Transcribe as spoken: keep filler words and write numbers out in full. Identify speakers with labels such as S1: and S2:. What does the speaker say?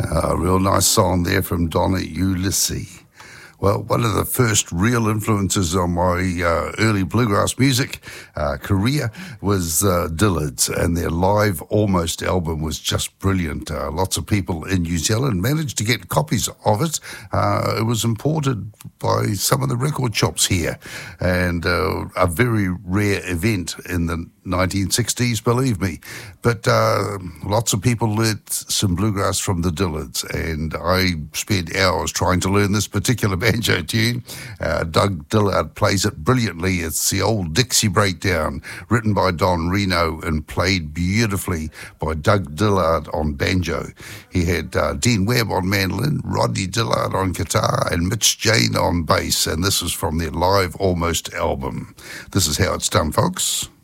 S1: A real nice song there from Donna Ulysses. Well, one of the first real influences on my uh, early bluegrass music uh, career was uh, Dillard's, and their live Almost album was just brilliant. Uh, lots of people in New Zealand managed to get copies of it. Uh, it was imported by some of the record shops here, and uh, a very rare event in the nineteen sixties, believe me. But uh, lots of people learnt some bluegrass from the Dillards, and I spent hours trying to learn this particular banjo tune. Uh, Doug Dillard plays it brilliantly. It's the old Dixie Breakdown, written by Don Reno and played beautifully by Doug Dillard on banjo. He had uh, Dean Webb on mandolin, Rodney Dillard on guitar, and Mitch Jane on bass, and this is from their live Almost album. This is how it's done, folks.